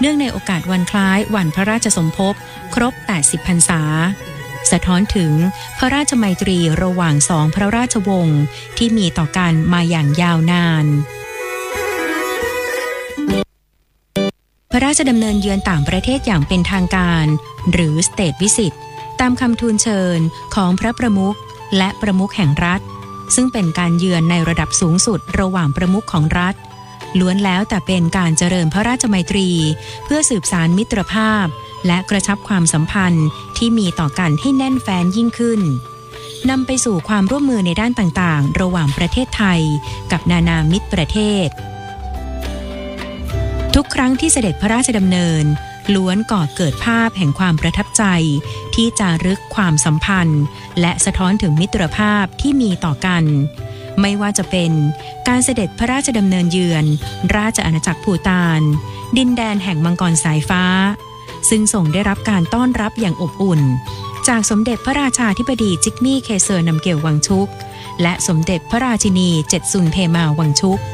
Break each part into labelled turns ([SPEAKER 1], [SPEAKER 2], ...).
[SPEAKER 1] เนื่องในโอกาสวันคล้ายวันพระราชสมภพครบ80พรรษาสะท้อนถึงพระราชไมตรีระหว่างสองพระราชวงศ์ที่มีต่อกันมาอย่างยาวนานพระราชดำเนินเยือนต่างประเทศอย่างเป็นทางการหรือ State Visit ตามคำทูลเชิญของพระประมุขและประมุขแห่งรัฐซึ่งเป็นการเยือนในระดับสูงสุดระหว่างประมุขของรัฐล้วนแล้วแต่เป็นการเจริญพระราชไมตรีเพื่อสืบสานมิตรภาพและกระชับความสัมพันธ์ที่มีต่อกันให้แน่นแฟ้นยิ่งขึ้นนำไปสู่ความร่วมมือในด้านต่างๆระหว่างประเทศไทยกับนานามิตรประเทศทุกครั้งที่เสด็จพระราชดำเนินล้วนก่อเกิดภาพแห่งความประทับใจที่จารึกความสัมพันธ์และสะท้อนถึงมิตรภาพที่มีต่อกันไม่ว่าจะเป็นการเสด็จพระราชดำเนินเยือนราชอาณาจักรภูฏานดินแดนแห่งมังกรสายฟ้าซึ่งทรงได้รับการต้อนรับอย่างอบอุ่นจากสมเด็จพระราชาธิบดีจิกมี่เคเซอร์นำเกียววังชุกและสมเด็จพระราชินีเจ็ดซุนเทมาวังชุก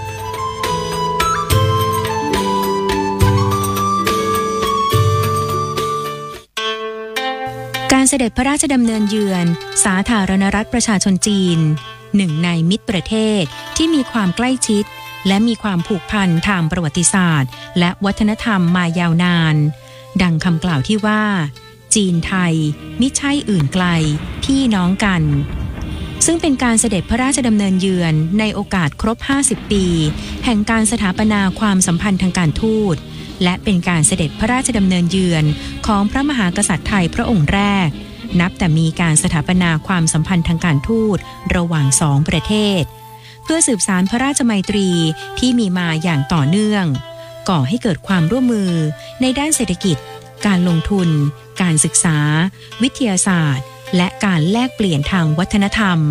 [SPEAKER 1] การเสด็จพระราชดำเนินเยือนสาธารณรัฐประชาชนจีนหนึ่งในมิตรประเทศที่มีความใกล้ชิดและมีความผูกพันทางประวัติศาสตร์และวัฒนธรรมมายาวนานดังคำกล่าวที่ว่าจีนไทยมิใช่อื่นไกลพี่น้องกันซึ่งเป็นการเสด็จพระราชดำเนินเยือนในโอกาสครบ50ปีแห่งการสถาปนาความสัมพันธ์ทางการทูตและเป็นการเสด็จพระราชดำเนินเยือนของพระมหากษัตริย์ไทยพระองค์แรกนับแต่มีการสถาปนาความสัมพันธ์ทางการทูตระหว่างสองประเทศเพื่อสืบสานพระราชไมตรีที่มีมาอย่างต่อเนื่องก่อให้เกิดความร่วมมือในด้านเศรษฐกิจการลงทุนการศึกษาวิทยาศาสตร์และการแลกเปลี่ยนทางวัฒนธรรม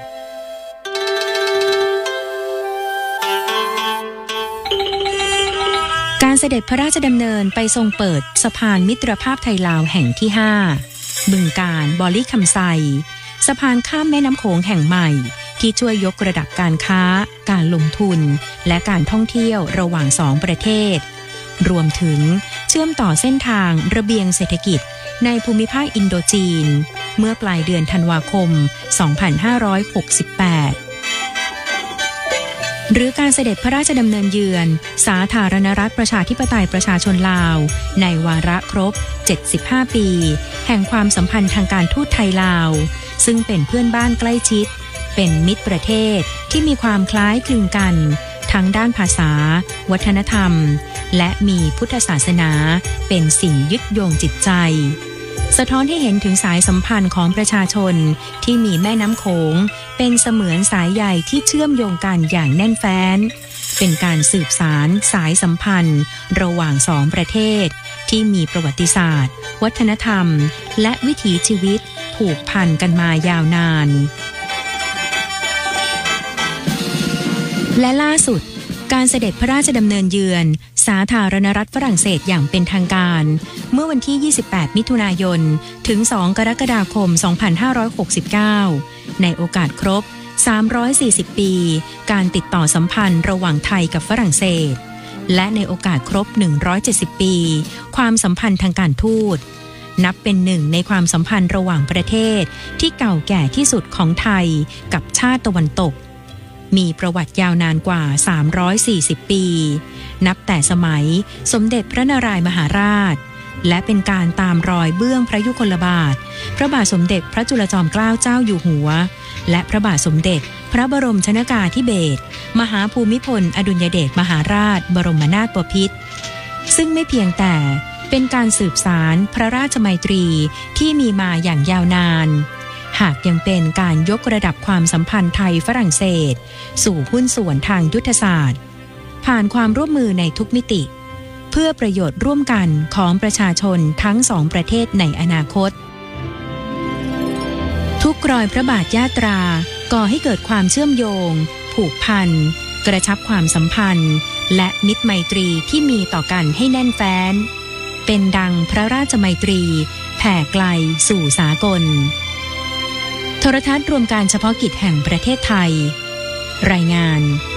[SPEAKER 1] การเสด็จพระราชดำเนินไปทรงเปิดสะพานมิตรภาพไทยลาวแห่งที่5บึงกาฬบอลี่คำไซสะพานข้ามแม่น้ำโขงแห่งใหม่ที่ช่วยยกระดับการค้าการลงทุนและการท่องเที่ยวระหว่างสองประเทศรวมถึงเชื่อมต่อเส้นทางระเบียงเศรษฐกิจในภูมิภาคอินโดจีนเมื่อปลายเดือนธันวาคม 2568หรือการเสด็จพระราชดำเนินเยือนสาธารณรัฐประชาธิปไตยประชาชนลาวในวาระครบ75ปีแห่งความสัมพันธ์ทางการทูตไทยลาวซึ่งเป็นเพื่อนบ้านใกล้ชิดเป็นมิตรประเทศที่มีความคล้ายคลึงกันทั้งด้านภาษาวัฒนธรรมและมีพุทธศาสนาเป็นสิ่งยึดโยงจิตใจสะท้อนให้เห็นถึงสายสัมพันธ์ของประชาชนที่มีแม่น้ำโขงเป็นเสมือนสายใยที่เชื่อมโยงกันอย่างแน่นแฟ้นเป็นการสืบสานสายสัมพันธ์ระหว่างสองประเทศที่มีประวัติศาสตร์วัฒนธรรมและวิถีชีวิตผูกพันกันมายาวนานและล่าสุดการเสด็จพระราชดำเนินเยือนสาธารณรัฐฝรั่งเศสอย่างเป็นทางการเมื่อวันที่28มิถุนายนถึง2กรกฎาคม2569ในโอกาสครบ340ปีการติดต่อสัมพันธ์ระหว่างไทยกับฝรั่งเศสและในโอกาสครบ170ปีความสัมพันธ์ทางการทูตนับเป็นหนึ่งในความสัมพันธ์ระหว่างประเทศที่เก่าแก่ที่สุดของไทยกับชาติตะวันตกมีประวัติยาวนานกว่า340ปีนับแต่สมัยสมเด็จพระนารายมหาราชและเป็นการตามรอยเบื้องพระยุคลบาทพระบาทสมเด็จพระจุลจอมเกล้าเจ้าอยู่หัวและพระบาทสมเด็จพระบรมชนกาธิเบศรมหาภูมิพลอดุลยเดชมหาราชบรมนาถบพิตรซึ่งไม่เพียงแต่เป็นการสืบสานพระราชไมตรีที่มีมาอย่างยาวนานหากยังเป็นการยกระดับความสัมพันธ์ไทยฝรั่งเศสสู่หุ้นส่วนทางยุทธศาสตร์ผ่านความร่วมมือในทุกมิติเพื่อประโยชน์ร่วมกันของประชาชนทั้งสองประเทศในอนาคตทุกรอยพระบาทยาตราก่อให้เกิดความเชื่อมโยงผูกพันกระชับความสัมพันธ์และมิตรไมตรีที่มีต่อกันให้แน่นแฟ้นเป็นดังพระราชไมตรีแผ่ไกลสู่สากลโทรทัศน์รวมการเฉพาะกิจแห่งประเทศไทยรายงาน